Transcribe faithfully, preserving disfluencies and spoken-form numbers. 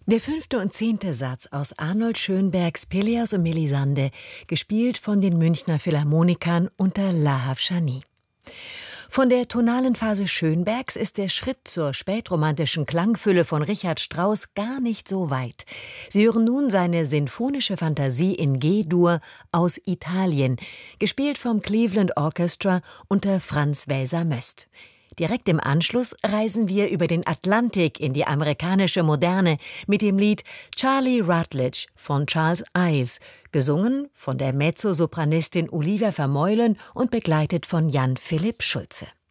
Der fünfte und zehnte Satz aus Arnold Schönbergs Pelléas und Mélisande, gespielt von den Münchner Philharmonikern unter Lahav Shani. Von der tonalen Phase Schönbergs ist der Schritt zur spätromantischen Klangfülle von Richard Strauss gar nicht so weit. Sie hören nun seine sinfonische Fantasie in G-Dur aus Italien, gespielt vom Cleveland Orchestra unter Franz Welser-Möst. Direkt im Anschluss reisen wir über den Atlantik in die amerikanische Moderne mit dem Lied Charlie Routledge von Charles Ives, gesungen von der Mezzosopranistin Olivia Vermeulen und begleitet von Jan Philipp Schulze.